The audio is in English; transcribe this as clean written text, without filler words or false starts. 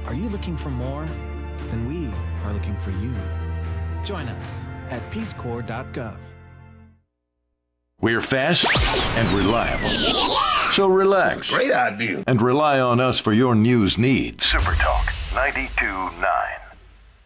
Are you looking for more? Then we are looking for you. Join us at peacecorps.gov. We're fast and reliable. So relax. Great idea. And rely on us for your news needs. Super Talk 92.9.